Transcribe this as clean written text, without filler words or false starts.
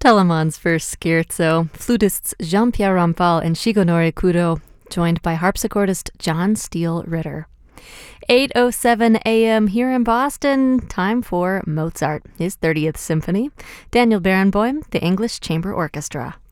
Telemann's first scherzo, flutists Jean-Pierre Rampal and Shigenori Kudo, joined by harpsichordist John Steele Ritter. 8:07 a.m. here in Boston. Time for Mozart, his 30th Symphony. Daniel Barenboim, the English Chamber Orchestra.